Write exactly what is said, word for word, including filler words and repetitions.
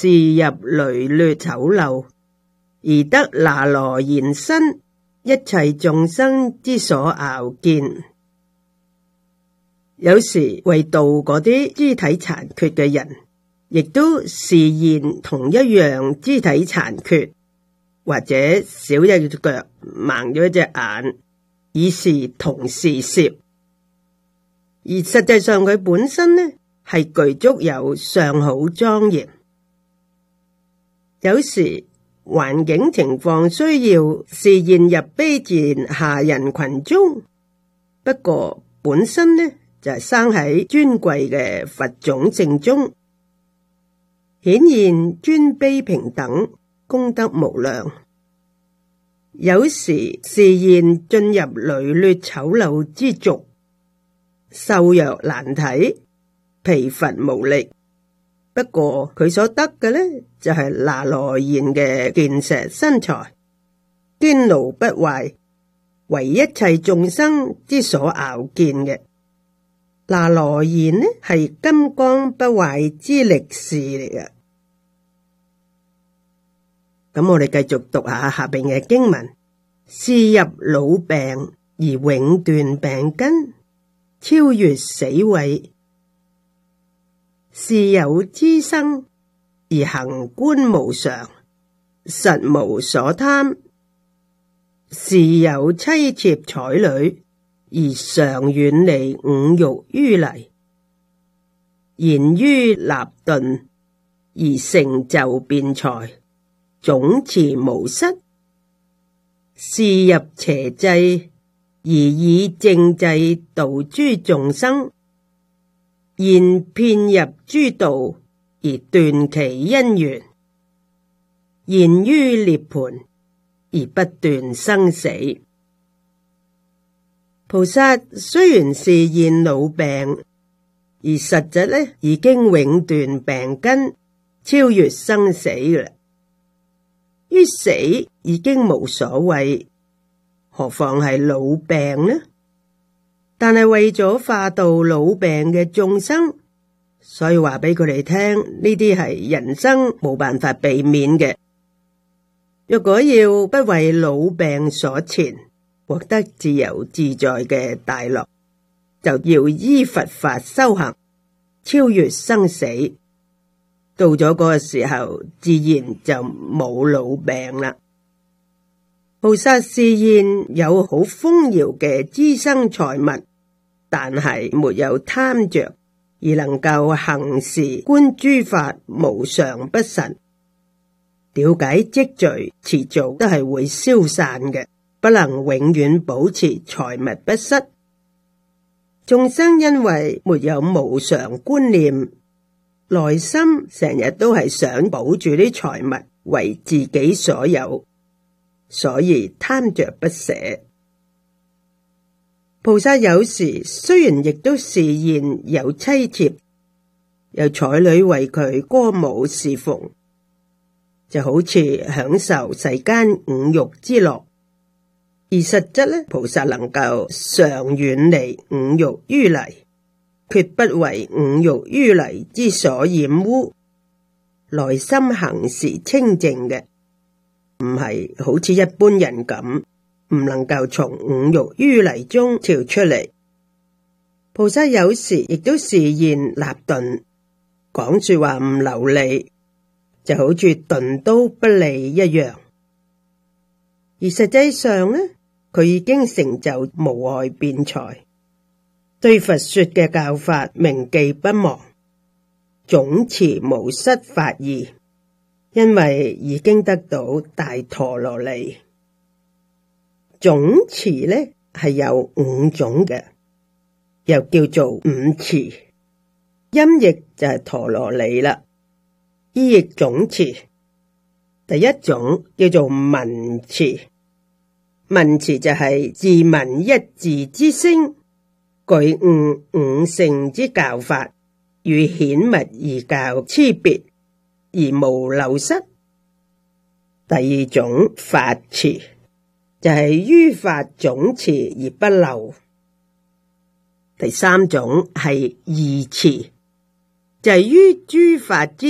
視入羸劣醜陋，而得那羅延身，一切眾生之所樂見。有時為度嗰啲肢體殘缺嘅人，亦都示現同一樣肢體殘缺，或者少一隻腳、盲咗一隻眼，以示同事攝。而實際上佢本身呢，係具足有相好莊嚴。有時環境情況需要示現入卑賤下人群中，不過本身呢就係生喺尊貴嘅佛種性中，顯現尊卑平等，功德無量。有時示現進入羸劣醜陋之俗，瘦弱難睇，疲乏無力。不過佢所得嘅呢，就係、是、那羅延嘅健碩身材，堅牢不壞，為一切眾生之所樂見嘅。那羅延呢，係金剛不壞之力士嚟嘅。咁我哋繼續讀下下邊嘅經文：視入老病而永斷病根，超越死毀；視有資生而行觀無常，實無所貪；視有妻妾彩女而常遠離五欲淤泥，賢於立頓而成就辯才，總持無失；視入邪制而以正制度諸眾生，現遍入諸道而斷其因緣，現於涅槃而不斷生死。菩薩雖然示現老病，而實質呢已經永斷病根，超越生死嘅啦。於死已經無所謂，何況係老病呢？但係為咗化度老病嘅眾生，所以話俾佢哋聽，呢啲係人生冇辦法避免嘅。若果要不為老病所纏，獲得自由自在嘅大樂，就要依佛法修行，超越生死。到咗嗰個時候，自然就冇老病啦。菩薩示現有好豐饒嘅資生財物，但係沒有貪着，而能夠行事觀諸法無常不實，了解積聚遲早都係會消散嘅，不能永遠保持財物不失。眾生因為沒有無常觀念，內心成日都係想保住啲財物為自己所有，所以貪着不捨。菩薩有時雖然亦都示現有妻妾，有彩女為佢歌舞侍奉，就好似享受世間五欲之樂，而實質呢，菩薩能夠常遠離五欲淤泥，決不為五欲淤泥之所染污，內心行事清淨嘅，唔係好似一般人咁，唔能夠從五欲淤泥中跳出嚟。菩薩有時亦都示現立頓，講說話唔流利，就好似鈍刀不利一樣。而實際上呢，佢已經成就無礙辯才，對佛說嘅教法銘記不忘，總持無失法義，因為已經得到大陀羅尼。總持呢係有五種嘅，又叫做五持，音譯就係陀羅尼啦。意譯總持，第一種叫做聞持，聞持就係自聞一字之聲，具悟五乘之教法，與顯密二教差別而無漏失。第二種法持，就係於法總持而不漏。第三種係義持，就係於諸法之